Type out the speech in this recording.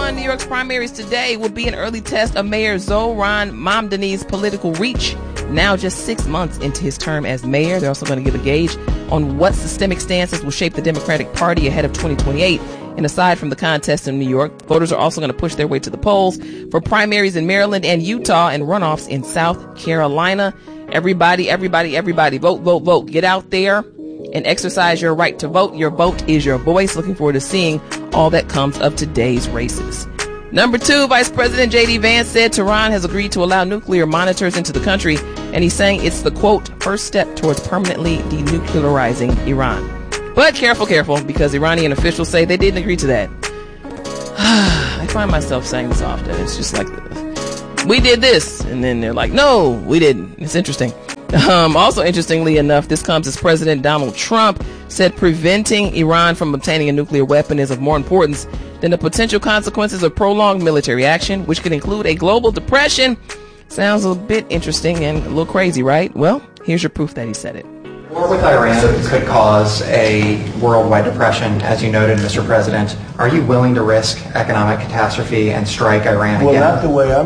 won New York's primaries today will be an early test of Mayor Zohran Mamdani's political reach. Now just 6 months into his term as mayor, they're also going to give a gauge on what systemic stances will shape the Democratic Party ahead of 2028. And aside from the contest in New York, voters are also going to push their way to the polls for primaries in Maryland and Utah and runoffs in South Carolina. Everybody, vote, vote, vote. Get out there and exercise your right to vote. Your vote is your voice. Looking forward to seeing all that comes of today's races. Number 2, Vice President J.D. Vance said Tehran has agreed to allow nuclear monitors into the country, and he's saying it's the, quote, first step towards permanently denuclearizing Iran. But careful, because Iranian officials say they didn't agree to that. I find myself saying this often. It's just like, we did this, and then they're like, no, we didn't. It's interesting. Also, interestingly enough, this comes as President Donald Trump said preventing Iran from obtaining a nuclear weapon is of more importance than the potential consequences of prolonged military action, which could include a global depression. Sounds a bit interesting and a little crazy, right? Well, here's your proof that he said it. War with Iran could cause a worldwide depression, as you noted, Mr. President. Are you willing to risk economic catastrophe and strike Iran again? Well, not the way I'm